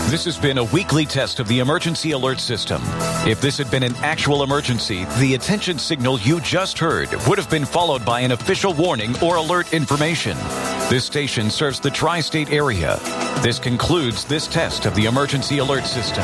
This has been a weekly test of the emergency alert system. If this had been an actual emergency, the attention signal you just heard would have been followed by an official warning or alert information. This station serves the tri-state area. This concludes this test of the emergency alert system.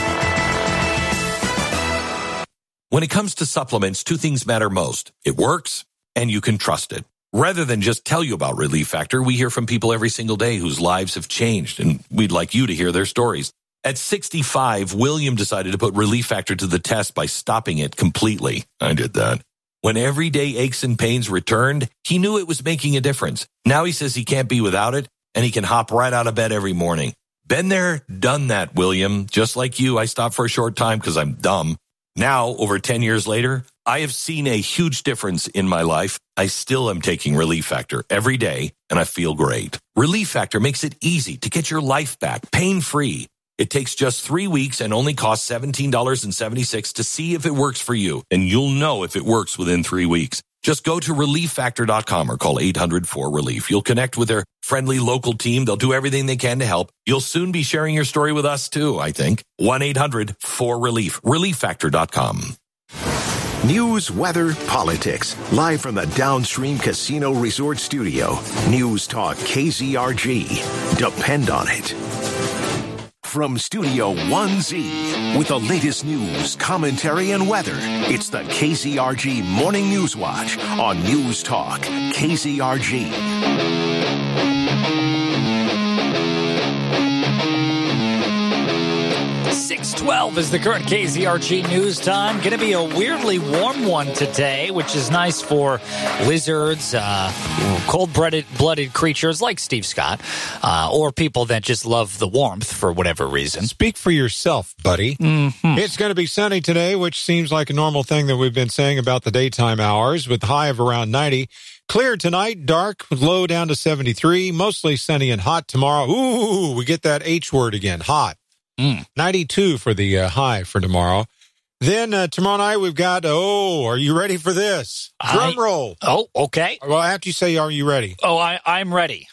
When it comes to supplements, two things matter most. It works, and you can trust it. Rather than just tell you about Relief Factor, we hear from people every single day whose lives have changed, and we'd like you to hear their stories. At 65, William decided to put Relief Factor to the test by stopping it completely. I did that. When everyday aches and pains returned, he knew it was making a difference. Now he says he can't be without it, and he can hop right out of bed every morning. Been there, done that, William. Just like you, I stopped for a short time because I'm dumb. Now, over 10 years later, I have seen a huge difference in my life. I still am taking Relief Factor every day, and I feel great. Relief Factor makes it easy to get your life back, pain-free. It takes just 3 weeks and only costs $17.76 to see if it works for you, and you'll know if it works within 3 weeks. Just go to ReliefFactor.com or call 800-4RELIEF. You'll connect with their friendly local team. They'll do everything they can to help. You'll soon be sharing your story with us, too, I think. 1-800-4RELIEF. ReliefFactor.com. News, weather, politics. Live from the Downstream Casino Resort Studio. News Talk KZRG. Depend on it. From Studio 1Z, with the latest news, commentary, and weather, it's the KZRG Morning News Watch on News Talk KZRG. 6:12 is the current KZRG news time. Going to be a weirdly warm one today, which is nice for lizards, cold-blooded creatures like Steve Scott, or people that just love the warmth for whatever reason. Speak for yourself, buddy. Mm-hmm. It's going to be sunny today, which seems like a normal thing that we've been saying about the daytime hours, with high of around 90. Clear tonight, dark, with low down to 73. Mostly sunny and hot tomorrow. Ooh, we get that H word again, hot. 92 for the high for tomorrow. Then tomorrow night we've got, are you ready for this? Drum roll. Oh, okay. Well, after you say, are you ready? Oh, I'm ready.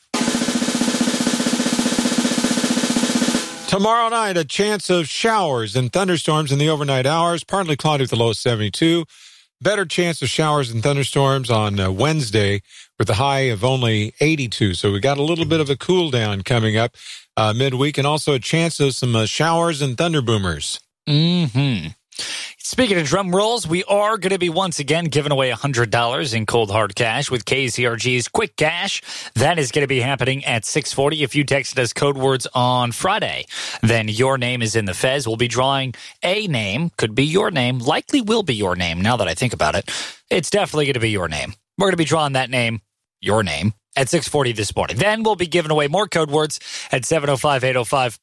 Tomorrow night, a chance of showers and thunderstorms in the overnight hours. Partly cloudy with a low of 72. Better chance of showers and thunderstorms on Wednesday with a high of only 82. So we got a little bit of a cool down coming up midweek, and also a chance of some showers and thunder boomers. Mm-hmm. Speaking of drum rolls, we are going to be once again giving away $100 in cold hard cash with KZRG's Quick Cash. That is going to be happening at 6:40. If you texted us code words on Friday, then your name is in the Fez. We'll be drawing a name. Could be your name. Likely will be your name, now that I think about it. It's definitely going to be your name. We're going to be drawing that name, your name, at 6:40 this morning. Then we'll be giving away more code words at 705, 805,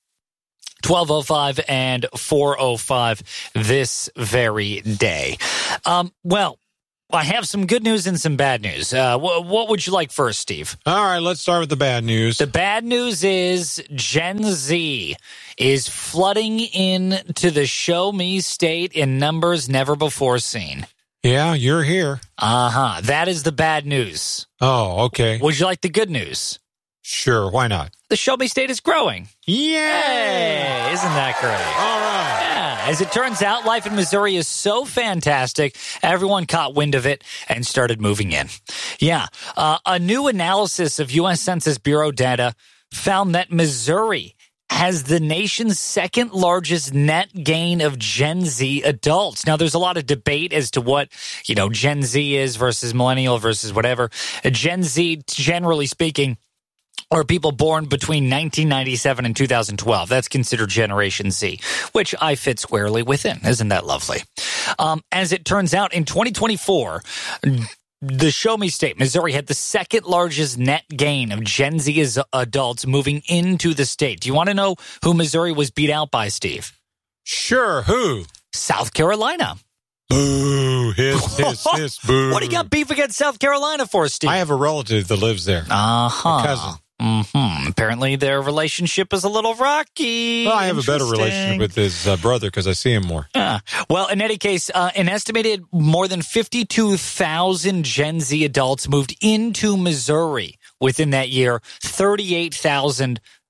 1205 and 405 this very day. Well, I have some good news and some bad news. What would you like first, Steve? All right, let's start with the bad news. The bad news is Gen Z is flooding into the Show Me state in numbers never before seen. Yeah, you're here. Uh-huh. That is the bad news. Oh, okay. Would you like the good news? Sure, why not? The Show Me state is growing. Yay! Hey, isn't that great? All right. Yeah. As it turns out, life in Missouri is so fantastic, everyone caught wind of it and started moving in. Yeah. A new analysis of U.S. Census Bureau data found that Missouri has the nation's second largest net gain of Gen Z adults. Now, there's a lot of debate as to what, Gen Z is versus millennial versus whatever. Gen Z, generally speaking, are people born between 1997 and 2012. That's considered Generation Z, which I fit squarely within. Isn't that lovely? As it turns out, in 2024, the Show Me state, Missouri, had the second largest net gain of Gen Z adults moving into the state. Do you want to know who Missouri was beat out by, Steve? Sure, who? South Carolina. Boo, hiss, boo. What do you got beef against South Carolina for, Steve? I have a relative that lives there. Uh-huh. A cousin. Mm-hmm. Apparently their relationship is a little rocky. Well, I have a better relationship with his brother because I see him more. Well, in any case, an estimated more than 52,000 Gen Z adults moved into Missouri within that year. 38,000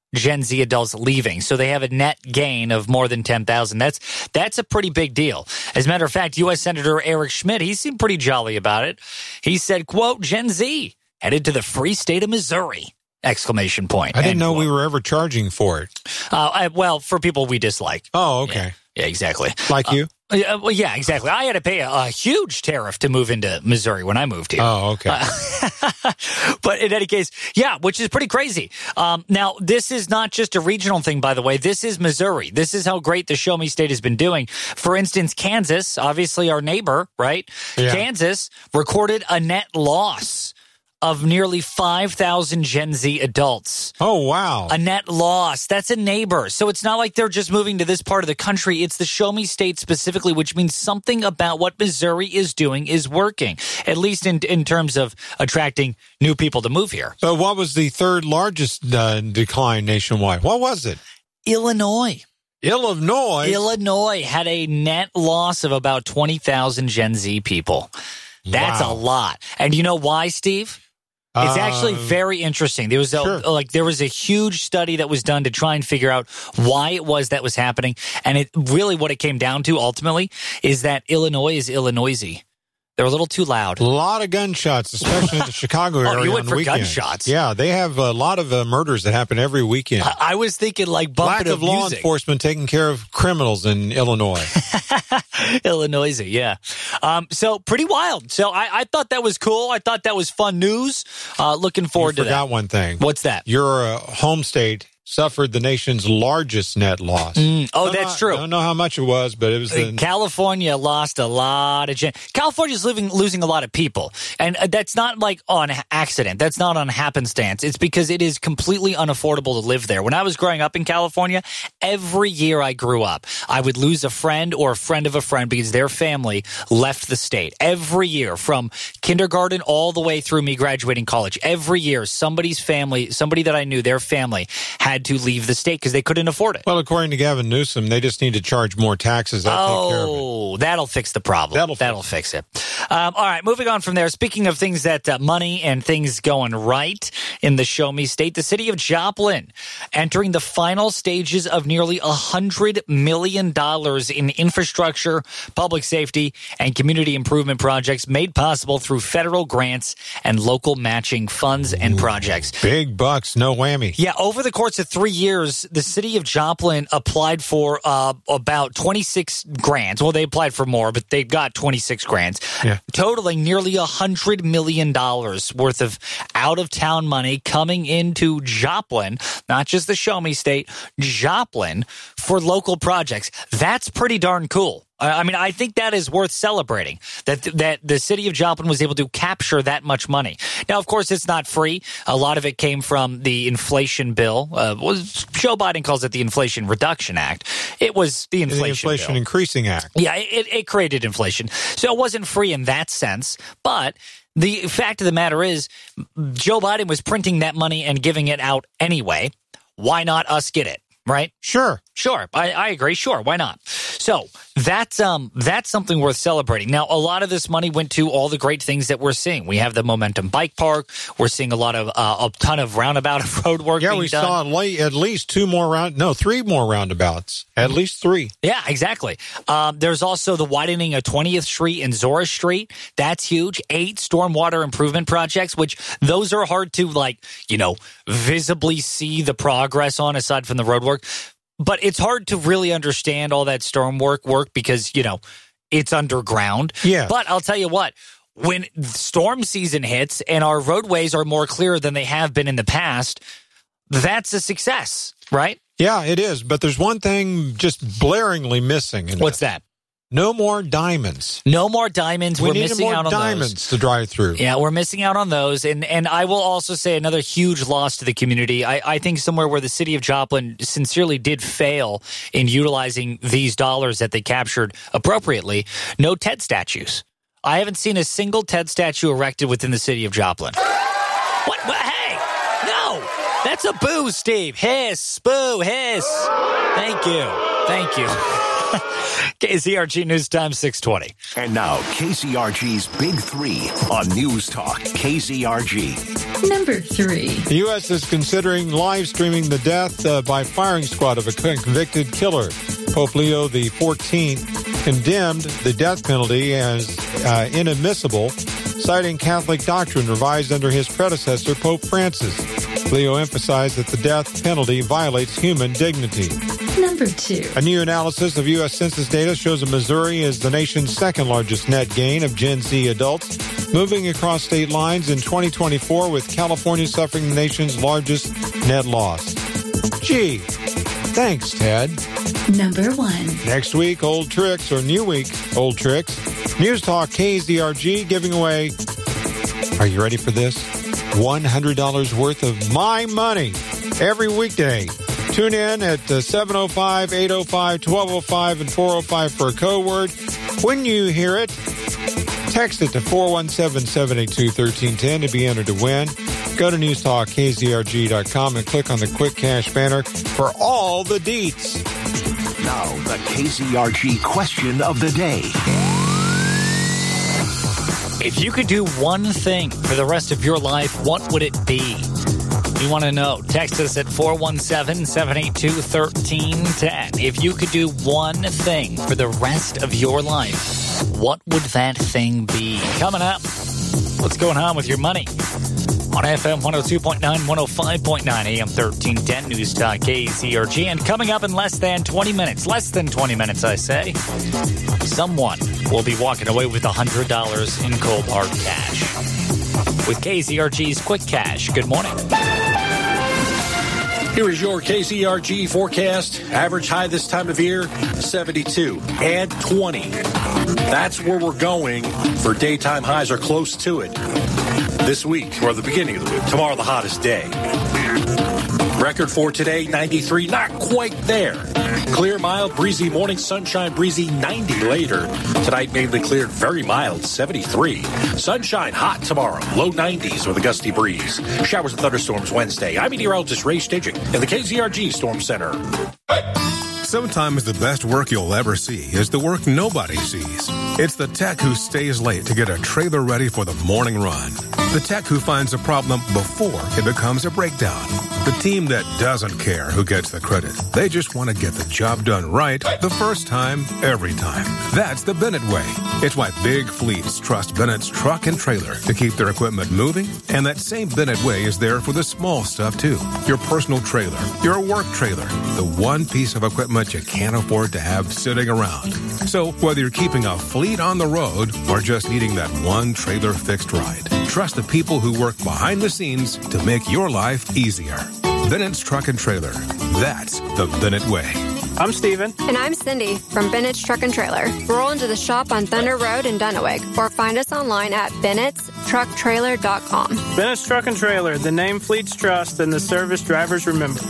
Gen Z adults leaving. So they have a net gain of more than 10,000. That's a pretty big deal. As a matter of fact, U.S. Senator Eric Schmidt, he seemed pretty jolly about it. He said, quote, Gen Z headed to the free state of Missouri, exclamation point. I didn't know we were ever charging for it. Well, for people we dislike. Oh, okay. Yeah, exactly. Like you? Well, yeah, exactly. I had to pay a huge tariff to move into Missouri when I moved here. Oh, okay. But in any case, yeah, which is pretty crazy. Now, this is not just a regional thing, by the way. This is Missouri. This is how great the Show Me State has been doing. For instance, Kansas, obviously our neighbor, right? Yeah. Kansas recorded a net loss of nearly 5,000 Gen Z adults. Oh, wow. A net loss. That's a neighbor. So it's not like they're just moving to this part of the country. It's the Show Me State specifically, which means something about what Missouri is doing is working, at least in terms of attracting new people to move here. So what was the third largest decline nationwide? What was it? Illinois. Illinois had a net loss of about 20,000 Gen Z people. That's a lot. And you know why, Steve? It's actually very interesting. There was a huge study that was done to try and figure out why it was that was happening. And it really what it came down to ultimately is that Illinois is Illinoisy. They're a little too loud. A lot of gunshots, especially in the Chicago area. You went on for weekends. gunshots? Yeah, they have a lot of murders that happen every weekend. I was thinking like bumping lack of law enforcement taking care of criminals in Illinois. Illinoisy, yeah. So pretty wild. So I thought that was cool. I thought that was fun news. Looking forward to that. Forgot one thing. What's that? Your home state suffered the nation's largest net loss. That's true. I don't know how much it was, but it was... California lost a lot of... California's losing a lot of people. And that's not like on accident. That's not on happenstance. It's because it is completely unaffordable to live there. When I was growing up in California, every year I grew up, I would lose a friend or a friend of a friend because their family left the state. Every year, from kindergarten all the way through me graduating college, every year somebody's family, somebody that I knew, their family had to leave the state because they couldn't afford it. Well, according to Gavin Newsom, they just need to charge more taxes. That'll take care of it. That'll fix the problem. That'll fix it. All right, moving on from there. Speaking of things that money and things going right in the Show Me State, the city of Joplin entering the final stages of nearly $100 million in infrastructure, public safety, and community improvement projects made possible through federal grants and local matching funds and projects. Big bucks, no whammy. Yeah, over the course of 3 years, the city of Joplin applied for about 26 grants. Well, they applied for more, but they got 26 grants, totaling nearly $100 million worth of out-of-town money coming into Joplin, not just the Show Me State, Joplin, for local projects. That's pretty darn cool. I mean, I think that is worth celebrating, that the city of Joplin was able to capture that much money. Now, of course, it's not free. A lot of it came from the inflation bill. Joe Biden calls it the Inflation Reduction Act. It was the Inflation Increasing Act. Yeah, it created inflation. So it wasn't free in that sense, but the fact of the matter is Joe Biden was printing that money and giving it out anyway. Why not us get it? Right? Sure. I agree. Sure. Why not? So that's something worth celebrating. Now, a lot of this money went to all the great things that we're seeing. We have the Momentum Bike Park. We're seeing a ton of roundabout road work being done. Yeah, we saw at least 3 more roundabouts. At least 3. Yeah, exactly. There's also the widening of 20th Street and Zora Street. That's huge. 8 stormwater improvement projects, which those are hard to visibly see the progress on aside from the road work. But it's hard to really understand all that storm work because, it's underground. Yeah. But I'll tell you what, when storm season hits and our roadways are more clear than they have been in the past, that's a success, right? Yeah, it is. But there's one thing just blaringly missing. What's that? No more diamonds. No more diamonds. We're missing out on those. We need more diamonds to drive through. Yeah, we're missing out on those. And I will also say another huge loss to the community. I think somewhere where the city of Joplin sincerely did fail in utilizing these dollars that they captured appropriately, no TED statues. I haven't seen a single TED statue erected within the city of Joplin. What? Hey! No! That's a boo, Steve. Hiss. Boo. Hiss. Thank you. KCRG News Time 620. And now, KCRG's Big 3 on News Talk KCRG. Number 3. The U.S. is considering live streaming the death by firing squad of a convicted killer. Pope Leo XIV condemned the death penalty as inadmissible, citing Catholic doctrine revised under his predecessor, Pope Francis. Leo emphasized that the death penalty violates human dignity. Number 2. A new analysis of U.S. Census data shows that Missouri is the nation's second largest net gain of Gen Z adults moving across state lines in 2024, with California suffering the nation's largest net loss. Gee, thanks, Ted. Number 1. Next week, old tricks, or new week, old tricks. News Talk KZRG giving away, are you ready for this? $100 worth of my money every weekday. Tune in at 705, 805, 1205, and 405 for a code word. When you hear it, text it to 417-782-1310 to be entered to win. Go to newstalkkzrg.com and click on the Quick Cash banner for all the deets. Now, the KZRG question of the day. If you could do one thing for the rest of your life, what would it be? We want to know. Text us at 417-782-1310. If you could do one thing for the rest of your life, what would that thing be? Coming up, what's going on with your money? On FM 102.9, 105.9, AM 1310, News Talk KZRG. And coming up in less than 20 minutes, I say, someone will be walking away with $100 in cold hard cash. With KZRG's Quick Cash. Good morning. Here is your KZRG forecast. Average high this time of year, 72. Add 20. That's where we're going for daytime highs or close to it this week, or the beginning of the week. Tomorrow, the hottest day. Record for today, 93. Not quite there. Clear, mild, breezy morning, sunshine, breezy, 90 later. Tonight, mainly cleared, very mild, 73. Sunshine, hot tomorrow, low 90s with a gusty breeze. Showers and thunderstorms Wednesday. I'm meteorologist Ray Stidging in the KZRG Storm Center. Sometimes the best work you'll ever see is the work nobody sees. It's the tech who stays late to get a trailer ready for the morning run. The tech who finds a problem before it becomes a breakdown. The team that doesn't care who gets the credit. They just want to get the job done right the first time, every time. That's the Bennett way. It's why big fleets trust Bennett's truck and trailer to keep their equipment moving. And that same Bennett way is there for the small stuff, too. Your personal trailer, your work trailer, the one piece of equipment you can't afford to have sitting around. So whether you're keeping a fleet on the road or just needing that one trailer fixed right, trust the people who work behind the scenes to make your life easier. Bennett's Truck and Trailer. That's the Bennett way. I'm Steven. And I'm Cindy from Bennett's Truck and Trailer. Roll into the shop on Thunder Road in Dunaweg or find us online at bennettstrucktrailer.com. Bennett's Truck and Trailer, the name fleets trust and the service drivers remember.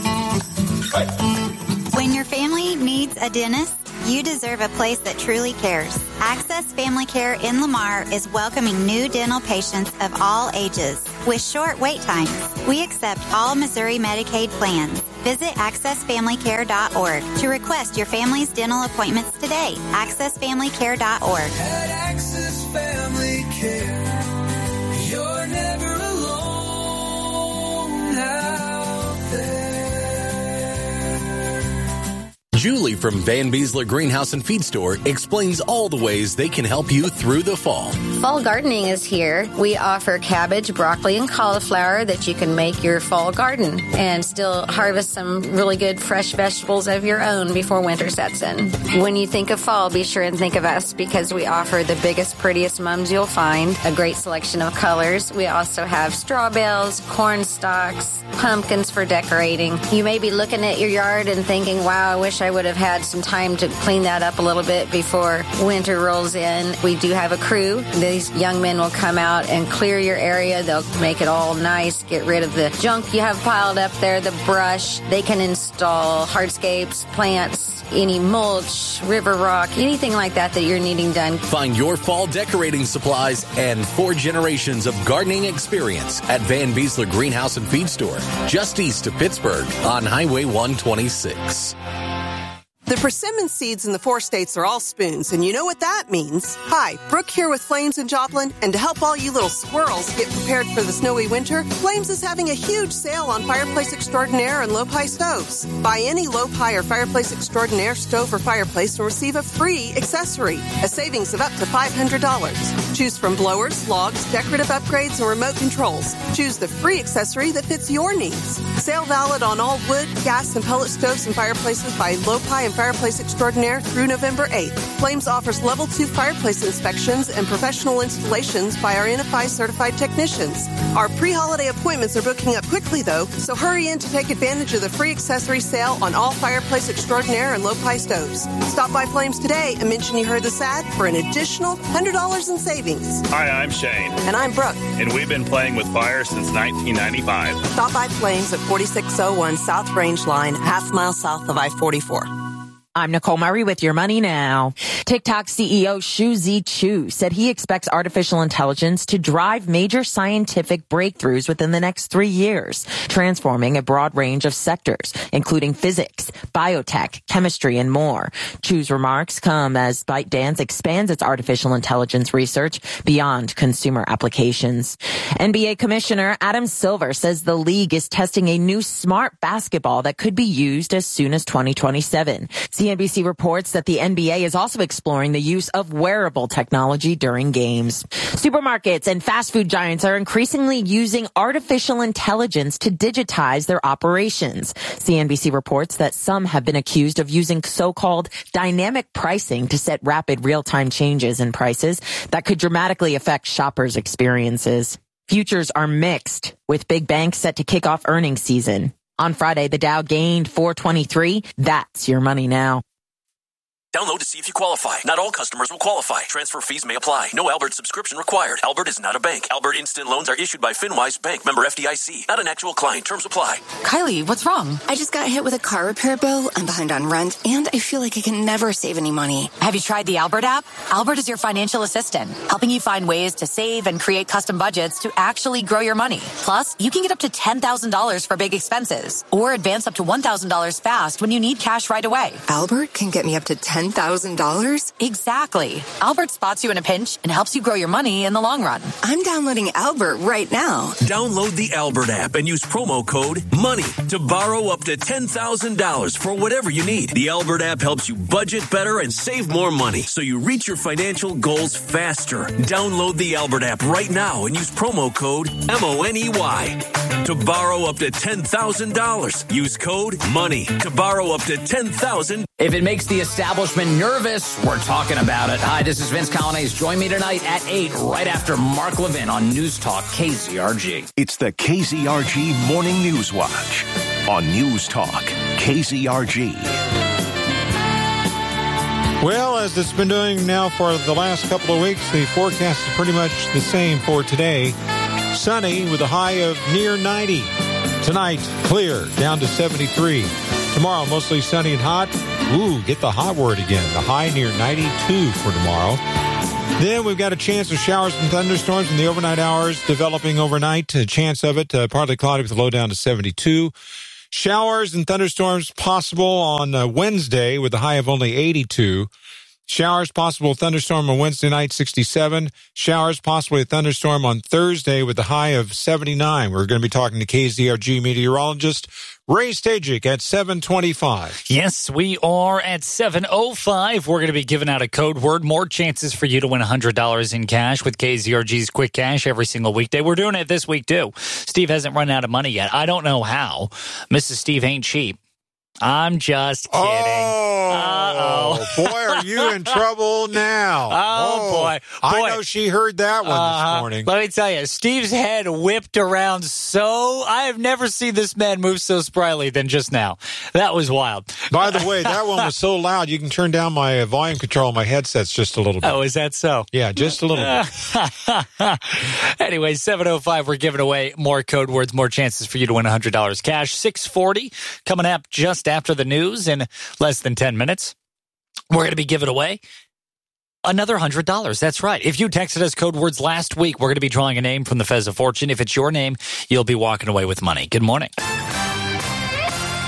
When your family needs a dentist, you deserve a place that truly cares. Access Family Care in Lamar is welcoming new dental patients of all ages with short wait times. We accept all Missouri Medicaid plans. Visit accessfamilycare.org to request your family's dental appointments today. accessfamilycare.org. At Access Family Care, you're never alone out there. Julie from Van Biesler Greenhouse and Feed Store explains all the ways they can help you through the fall. Fall gardening is here. We offer cabbage, broccoli, and cauliflower that you can make your fall garden and still harvest some really good fresh vegetables of your own before winter sets in. When you think of fall, be sure and think of us because we offer the biggest, prettiest mums you'll find, a great selection of colors. We also have straw bales, corn stalks, pumpkins for decorating. You may be looking at your yard and thinking, wow, I wish I would have had some time to clean that up a little bit before winter rolls in. We do have a crew. These young men will come out and clear your area. They'll make it all nice, get rid of the junk you have piled up there, the brush. They can install hardscapes, plants, any mulch, river rock, anything like that that you're needing done. Find your fall decorating supplies and 4 generations of gardening experience at Van Biesler Greenhouse and Feed Store, just east of Pittsburgh on Highway 126. The persimmon seeds in the 4 states are all spoons, and you know what that means. Hi, Brooke here with Flames in Joplin, and to help all you little squirrels get prepared for the snowy winter, Flames is having a huge sale on Fireplace Extraordinaire and low-pie stoves. Buy any low-pie or Fireplace Extraordinaire stove or fireplace and receive a free accessory, a savings of up to $500. Choose from blowers, logs, decorative upgrades, and remote controls. Choose the free accessory that fits your needs. Sale valid on all wood, gas, and pellet stoves and fireplaces by low-pie and Fireplace Extraordinaire through November 8th. Flames offers Level 2 fireplace inspections and professional installations by our NFI certified technicians. Our pre-holiday appointments are booking up quickly, though, so hurry in to take advantage of the free accessory sale on all Fireplace Extraordinaire and low-pie stoves. Stop by Flames today and mention you heard this ad for an additional $100 in savings. Hi, I'm Shane. And I'm Brooke. And we've been playing with fire since 1995. Stop by Flames at 4601 South Range Line, half mile south of I-44. I'm Nicole Murray with Your Money Now. TikTok CEO Xu Zhiqiu said he expects artificial intelligence to drive major scientific breakthroughs within the next 3 years, transforming a broad range of sectors, including physics, biotech, chemistry, and more. Chu's remarks come as ByteDance expands its artificial intelligence research beyond consumer applications. NBA Commissioner Adam Silver says the league is testing a new smart basketball that could be used as soon as 2027. CNBC reports that the NBA is also exploring the use of wearable technology during games. Supermarkets and fast food giants are increasingly using artificial intelligence to digitize their operations. CNBC reports that some have been accused of using so-called dynamic pricing to set rapid real-time changes in prices that could dramatically affect shoppers' experiences. Futures are mixed, with big banks set to kick off earnings season. On Friday, the Dow gained 423. That's Your Money Now. Download to see if you qualify. Not all customers will qualify. Transfer fees may apply. No Albert subscription required. Albert is not a bank. Albert Instant Loans are issued by FinWise Bank, member FDIC. Not an actual client. Terms apply. Kylie, what's wrong? I just got hit with a car repair bill. I'm behind on rent, and I feel like I can never save any money. Have you tried the Albert app? Albert is your financial assistant, helping you find ways to save and create custom budgets to actually grow your money. Plus, you can get up to $10,000 for big expenses, or advance up to $1,000 fast when you need cash right away. Albert can get me up to $10,000? Exactly. Albert spots you in a pinch and helps you grow your money in the long run. I'm downloading Albert right now. Download the Albert app and use promo code MONEY to borrow up to $10,000 for whatever you need. The Albert app helps you budget better and save more money so you reach your financial goals faster. Download the Albert app right now and use promo code MONEY to borrow up to $10,000. Use code MONEY to borrow up to $10,000. If it makes the establishment nervous, we're talking about it. Hi, this is Vince Colonnese. Join me tonight at 8, right after Mark Levin on News Talk KZRG. It's the KZRG Morning News Watch on News Talk KZRG. Well, as it's been doing now for the last couple of weeks, the forecast is pretty much the same for today. Sunny with a high of near 90. Tonight, clear, down to 73. Tomorrow, mostly sunny and hot. Ooh, get the hot word again. The high near 92 for tomorrow. Then we've got a chance of showers and thunderstorms in the overnight hours, developing overnight. A chance of it, partly cloudy with a low down to 72. Showers and thunderstorms possible on Wednesday with a high of only 82. Showers possible thunderstorm on Wednesday night, 67. Showers possibly a thunderstorm on Thursday with a high of 79. We're going to be talking to KZRG meteorologist Ray Stajic at 7:25. Yes, we are at 7:05. We're going to be giving out a code word. More chances for you to win $100 in cash with KZRG's Quick Cash every single weekday. We're doing it this week, too. Steve hasn't run out of money yet. I don't know how. Mrs. Steve ain't cheap. I'm just kidding. Oh, boy, are you in trouble now. Oh, boy. I know she heard that one this morning. Let me tell you, Steve's head whipped around so... I have never seen this man move so spryly than just now. That was wild. By the way, that one was so loud, you can turn down my volume control on my headsets just a little bit. Oh, is that so? Yeah, just a little bit. Anyway, 7:05, we're giving away more code words, more chances for you to win $100 cash. 6:40 coming up just after the news in less than 10 minutes. We're going to be giving away another $100. That's right. If you texted us code words last week, we're going to be drawing a name from the Fez of Fortune. If it's your name, you'll be walking away with money. Good morning.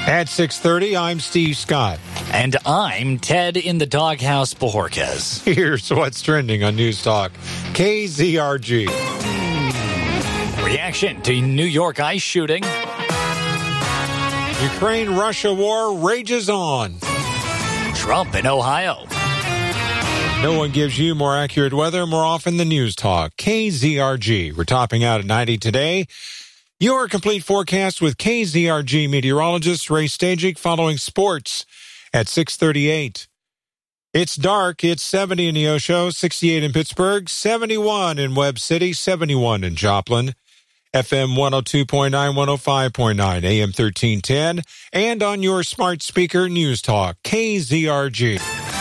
At 6:30, I'm Steve Scott. And I'm Ted in the Doghouse Bojorquez. Here's what's trending on News Talk KZRG. Reaction to New York ice shooting. Ukraine-Russia war rages on. Trump in Ohio. No one gives you more accurate weather more often than News Talk. KZRG. We're topping out at 90 today. Your complete forecast with KZRG meteorologist Ray Stajic following sports at 6:38. It's dark. It's 70 in Neosho, 68 in Pittsburgh, 71 in Webb City, 71 in Joplin. FM 102.9, 105.9, AM 1310, and on your smart speaker, News Talk, KZRG.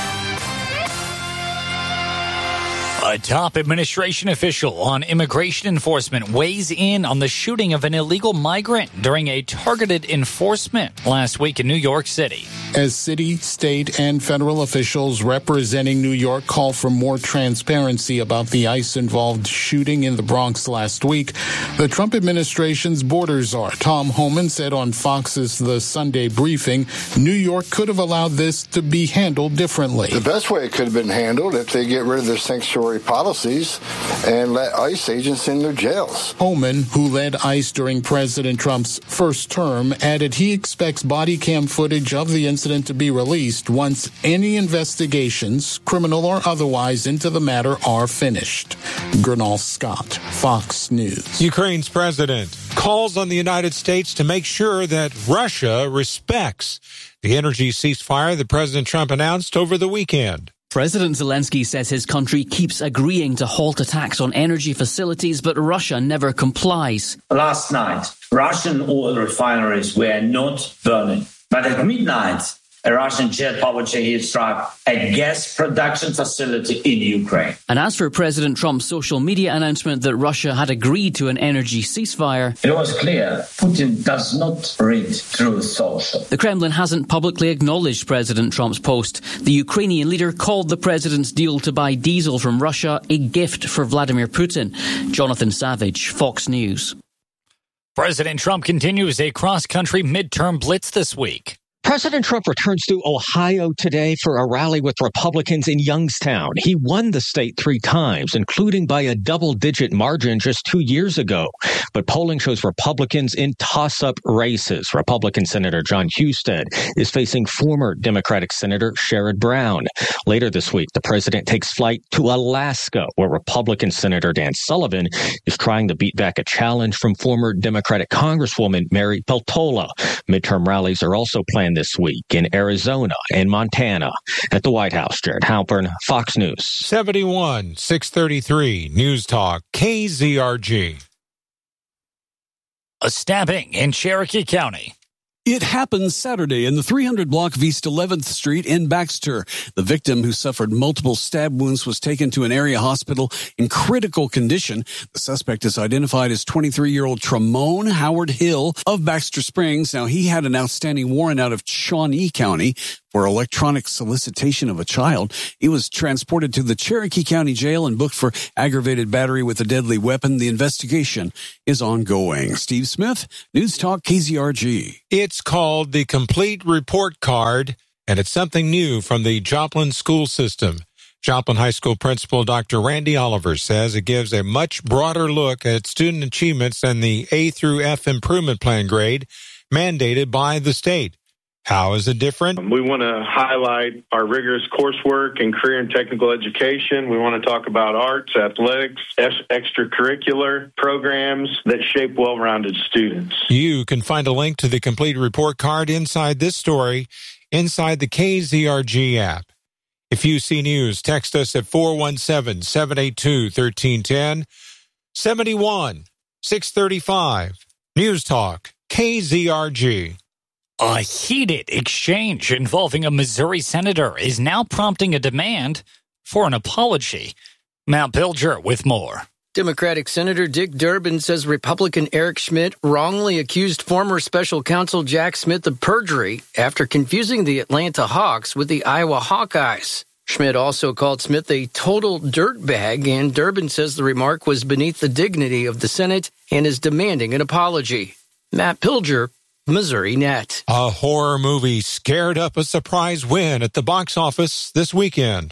A top administration official on immigration enforcement weighs in on the shooting of an illegal migrant during a targeted enforcement last week in New York City. As city, state, and federal officials representing New York call for more transparency about the ICE-involved shooting in the Bronx last week, the Trump administration's borders are. Tom Homan said on Fox's The Sunday Briefing, New York could have allowed this to be handled differently. The best way it could have been handled if they get rid of their sanctuary policies and let ICE agents in their jails. Homan, who led ICE during President Trump's first term, added he expects body cam footage of the incident to be released once any investigations, criminal or otherwise, into the matter are finished. Gernal Scott, Fox News. Ukraine's president calls on the United States to make sure that Russia respects the energy ceasefire that President Trump announced over the weekend. President Zelensky says his country keeps agreeing to halt attacks on energy facilities, but Russia never complies. Last night, Russian oil refineries were not burning. But at midnight, a Russian jet powered Shahed struck a gas production facility in Ukraine. And as for President Trump's social media announcement that Russia had agreed to an energy ceasefire, it was clear Putin does not read Truth Social. The Kremlin hasn't publicly acknowledged President Trump's post. The Ukrainian leader called the president's deal to buy diesel from Russia a gift for Vladimir Putin. Jonathan Savage, Fox News. President Trump continues a cross-country midterm blitz this week. President Trump returns to Ohio today for a rally with Republicans in Youngstown. He won the state 3 times, including by a double-digit margin just 2 years ago. But polling shows Republicans in toss-up races. Republican Senator John Husted is facing former Democratic Senator Sherrod Brown. Later this week, the president takes flight to Alaska, where Republican Senator Dan Sullivan is trying to beat back a challenge from former Democratic Congresswoman Mary Peltola. Midterm rallies are also planned this week in Arizona and Montana. At the White House, Jared Halpern, Fox News. 71, 633, News Talk, KZRG. A stabbing in Cherokee County. It happened Saturday in the 300 block of East 11th Street in Baxter. The victim, who suffered multiple stab wounds, was taken to an area hospital in critical condition. The suspect is identified as 23-year-old Tramone Howard Hill of Baxter Springs. Now, he had an outstanding warrant out of Shawnee County for electronic solicitation of a child. He was transported to the Cherokee County Jail and booked for aggravated battery with a deadly weapon. The investigation is ongoing. Steve Smith, News Talk KZRG. It's called the Complete Report Card, and it's something new from the Joplin school system. Joplin High School Principal Dr. Randy Oliver says it gives a much broader look at student achievements than the A through F improvement plan grade mandated by the state. How is it different? We want to highlight our rigorous coursework in career and technical education. We want to talk about arts, athletics, extracurricular programs that shape well-rounded students. You can find a link to the complete report card inside this story, inside the KZRG app. If you see news, text us at 417-782-1310, 71 635. News Talk, KZRG. A heated exchange involving a Missouri senator is now prompting a demand for an apology. Matt Pilger with more. Democratic Senator Dick Durbin says Republican Eric Schmitt wrongly accused former special counsel Jack Smith of perjury after confusing the Atlanta Hawks with the Iowa Hawkeyes. Schmitt also called Smith a total dirtbag, and Durbin says the remark was beneath the dignity of the Senate and is demanding an apology. Matt Pilger, Missouri Net. A horror movie scared up a surprise win at the box office this weekend.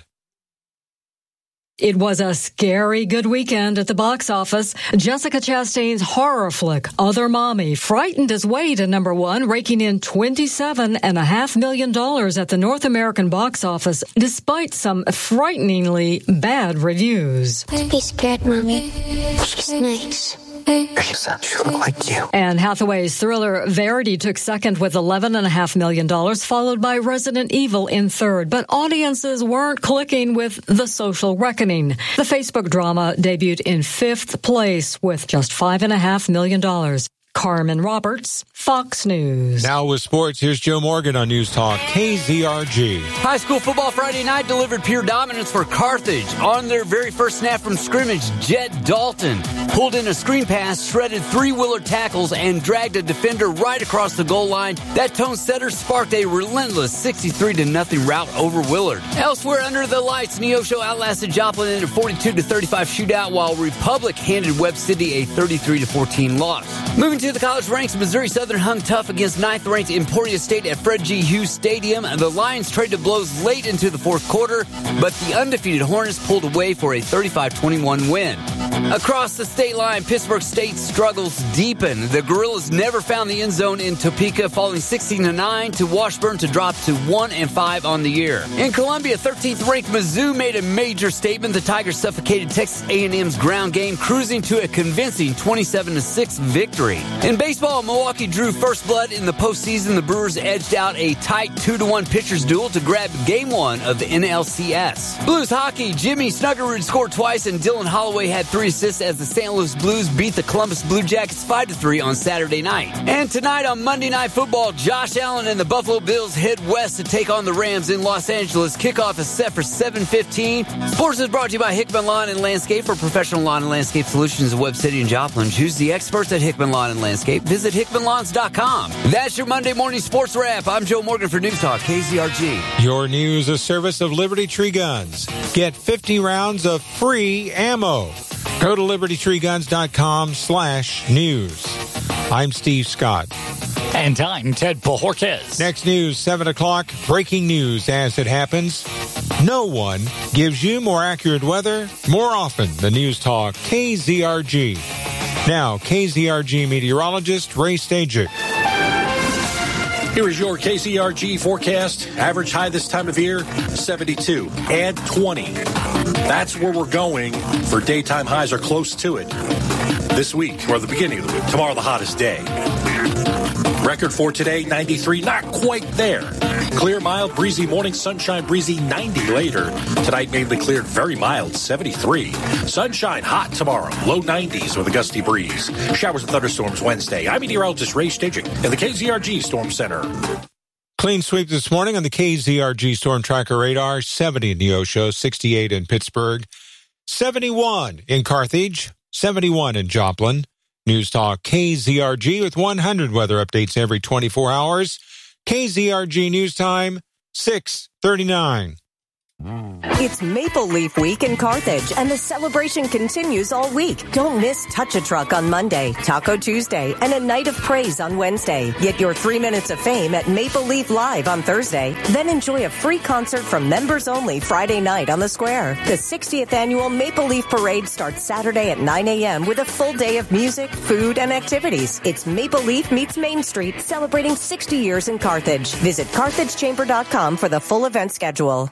It was a scary good weekend at the box office. Jessica Chastain's horror flick, Other Mommy, frightened his way to number one, raking in $27.5 million at the North American box office, despite some frighteningly bad reviews. Don't be scared, Mommy. She's nice. Except she look like you. Anne Hathaway's thriller Verity took second with $11.5 million, followed by Resident Evil in third. But audiences weren't clicking with The Social Reckoning. The Facebook drama debuted in fifth place with just $5.5 million. Carmen Roberts, Fox News. Now with sports, here's Joe Morgan on News Talk KZRG. High school football Friday night delivered pure dominance for Carthage. On their very first snap from scrimmage, Jet Dalton pulled in a screen pass, shredded three-wheeler tackles, and dragged a defender right across the goal line. That tone setter sparked a relentless 63-0 rout over Willard. Elsewhere under the lights, Neosho outlasted Joplin in a 42-35 shootout, while Republic handed Webb City a 33-14 loss. Moving to the college ranks, Missouri Southern hung tough against ninth-ranked Emporia State at Fred G. Hughes Stadium. The Lions traded blows late into the fourth quarter, but the undefeated Hornets pulled away for a 35-21 win. Across the state line, Pittsburgh State's struggles deepen. The Gorillas never found the end zone in Topeka, falling 16-9 to Washburn to drop to 1-5 on the year. In Columbia, 13th-ranked Mizzou made a major statement. The Tigers suffocated Texas A&M's ground game, cruising to a convincing 27-6 victory. In baseball, Milwaukee drew first blood in the postseason. The Brewers edged out a tight 2-1 pitchers duel to grab Game 1 of the NLCS. Blues hockey, Jimmy Snuggerud scored twice, and Dylan Holloway had 3 assists as the St. Louis Blues beat the Columbus Blue Jackets 5-3 on Saturday night. And tonight on Monday Night Football, Josh Allen and the Buffalo Bills head west to take on the Rams in Los Angeles. Kickoff is set for 7:15. Sports is brought to you by Hickman Lawn and Landscape. For professional lawn and landscape solutions in Webb City and Joplin, choose the experts at Hickman Lawn and Landscape. Visit HickmanLawns.com. That's your Monday morning sports wrap. I'm Joe Morgan for News Talk KZRG. Your news, a service of Liberty Tree Guns. Get 50 rounds of free ammo. Go to libertytreeguns.com/news. I'm Steve Scott. And I'm Ted Bojorquez. Next news, 7 o'clock. Breaking news as it happens. No one gives you more accurate weather more often than News Talk KZRG. Now, KZRG meteorologist Ray Stajic. Here is your KZRG forecast. Average high this time of year, 72. Add 20. That's where we're going for daytime highs or close to it this week, or the beginning of the week. Tomorrow, the hottest day. Record for today, 93. Not quite there. Clear, mild, breezy morning, sunshine, breezy, 90 later. Tonight, mainly cleared, very mild, 73. Sunshine, hot tomorrow, low 90s with a gusty breeze. Showers and thunderstorms Wednesday. I'm meteorologist Ray Stajic in the KZRG Storm Center. Clean sweep this morning on the KZRG Storm Tracker radar. 70 in Neosho, 68 in Pittsburgh, 71 in Carthage, 71 in Joplin. News Talk KZRG with 100 weather updates every 24 hours. KZRG News Time, 6:39. It's Maple Leaf Week in Carthage, and the celebration continues all week. Don't miss Touch a Truck on Monday, Taco Tuesday, and a Night of Praise on Wednesday. Get your 3 minutes of fame at Maple Leaf Live on Thursday. Then enjoy a free concert from members only Friday night on the Square. The 60th annual Maple Leaf Parade starts Saturday at 9 a.m. with a full day of music, food, and activities. It's Maple Leaf meets Main Street, celebrating 60 years in Carthage. Visit carthagechamber.com for the full event schedule.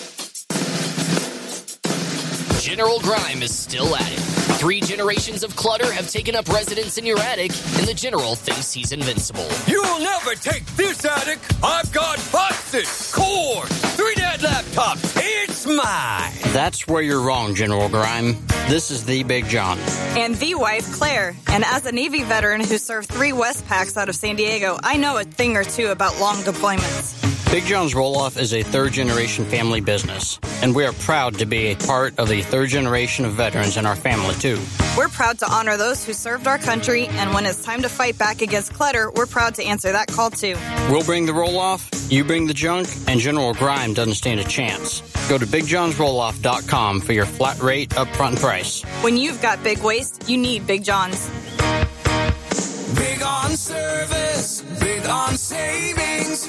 General Grime is still at it. 3 generations of clutter have taken up residence in your attic, and the General thinks he's invincible. You'll never take this attic! I've got boxes, cords, 3 dead laptops. It's mine! That's where you're wrong, General Grime. This is the Big John. And the wife, Claire. And as a Navy veteran who served 3 Westpacks out of San Diego, I know a thing or two about long deployments. Big John's Roll-Off is a 3rd-generation family business, and we are proud to be a part of the 3rd generation of veterans in our family, too. We're proud to honor those who served our country, and when it's time to fight back against clutter, we're proud to answer that call, too. We'll bring the roll-off, you bring the junk, and General Grime doesn't stand a chance. Go to BigJohnsRolloff.com for your flat rate upfront price. When you've got big waste, you need Big John's. Big on on service, big on savings.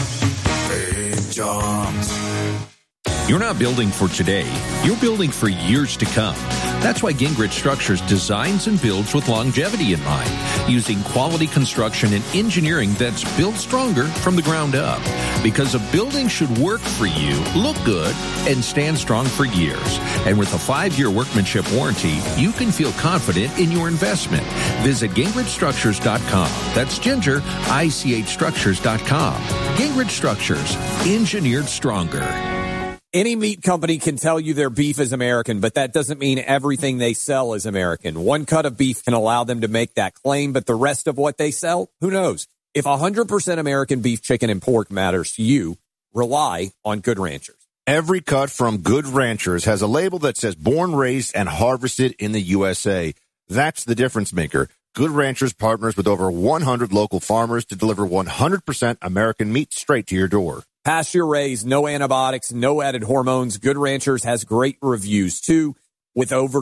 Big John's. You're not building for today. You're building for years to come. That's why Gingrich Structures designs and builds with longevity in mind, using quality construction and engineering that's built stronger from the ground up. Because a building should work for you, look good, and stand strong for years. And with a 5-year workmanship warranty, you can feel confident in your investment. Visit GingrichStructures.com. That's Ginger, ICHStructures.com. Gingrich Structures, engineered stronger. Any meat company can tell you their beef is American, but that doesn't mean everything they sell is American. One cut of beef can allow them to make that claim, but the rest of what they sell, who knows? If 100% American beef, chicken, and pork matters to you, rely on Good Ranchers. Every cut from Good Ranchers has a label that says born, raised, and harvested in the USA. That's the difference maker. Good Ranchers partners with over 100 local farmers to deliver 100% American meat straight to your door. Pasture raised, no antibiotics, no added hormones. Good Ranchers has great reviews, too, with over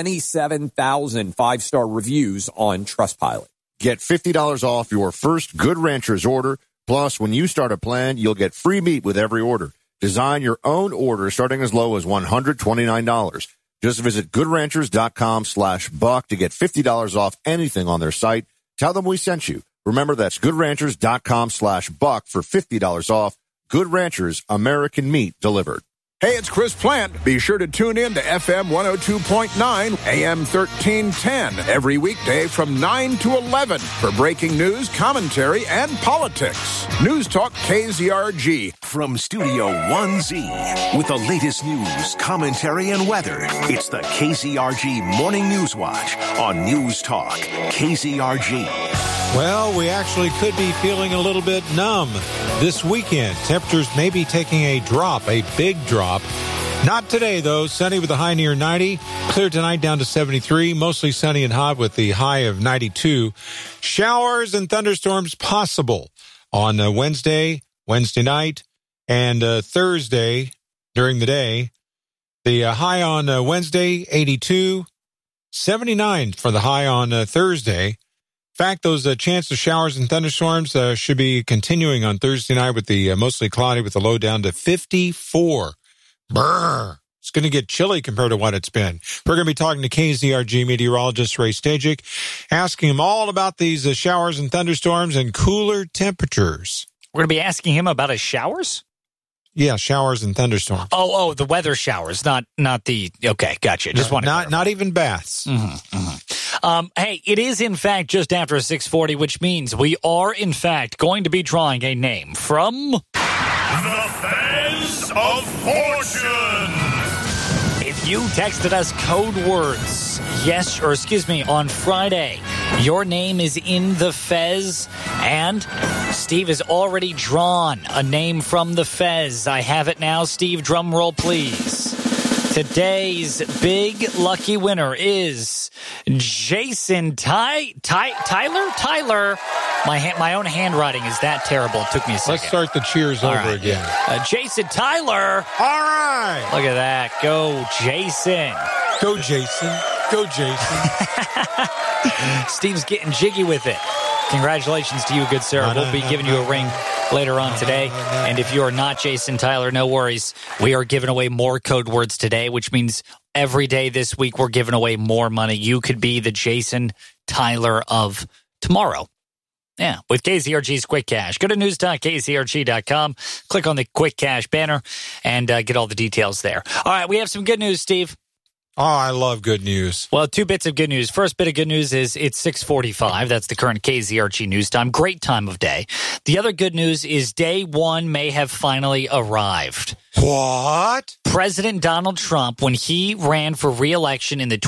27,000 5-star reviews on Trustpilot. Get $50 off your first Good Ranchers order. Plus, when you start a plan, you'll get free meat with every order. Design your own order starting as low as $129. Just visit goodranchers.com/buck to get $50 off anything on their site. Tell them we sent you. Remember, that's goodranchers.com/buck for $50 off. Good Ranchers, American meat delivered. Hey, it's Chris Plant. Be sure to tune in to FM 102.9, AM 1310, every weekday from 9 to 11 for breaking news, commentary, and politics. News Talk KZRG. From Studio 1Z, with the latest news, commentary, and weather, it's the KZRG Morning News Watch on News Talk KZRG. Well, we actually could be feeling a little bit numb this weekend. Temperatures may be taking a drop, a big drop. Not today, though. Sunny with a high near 90. Clear tonight down to 73. Mostly sunny and hot with the high of 92. Showers and thunderstorms possible on Wednesday night, and Thursday during the day. The high on Wednesday, 82. 79 for the high on Thursday. In fact, those chance of showers and thunderstorms should be continuing on Thursday night with the mostly cloudy with the low down to 54. Brr. It's going to get chilly compared to what it's been. We're going to be talking to KZRG meteorologist Ray Stajic, asking him all about these showers and thunderstorms and cooler temperatures. We're going to be asking him about his showers? Yeah, showers and thunderstorms. Oh, the weather showers, not the. Okay, gotcha. Just want to not even baths. Mm-hmm, mm-hmm. Hey, it is in fact just after 6:40, which means we are in fact going to be drawing a name from the Fez of Fortune. If you texted us code words, on Friday, your name is in the Fez, and Steve has already drawn a name from the Fez. I have it now. Steve, drum roll, please. Today's big lucky winner is Jason Tyler. My own handwriting is that terrible. It took me a second. Let's start the cheers over again. Jason Tyler. All right. Look at that. Go, Jason. Go, Jason. Go, Jason. Steve's getting jiggy with it. Congratulations to you, good sir. We'll be giving you a ring later on today. And if you are not Jason Tyler, no worries. We are giving away more code words today, which means every day this week we're giving away more money. You could be the Jason Tyler of tomorrow. Yeah, with KZRG's Quick Cash. Go to news.kzrg.com, click on the Quick Cash banner, and get all the details there. All right, we have some good news, Steve. Oh, I love good news. Well, two bits of good news. First bit of good news is it's 6:45. That's the current KZRG news time. Great time of day. The other good news is day one may have finally arrived. What? President Donald Trump, when he ran for re-election in the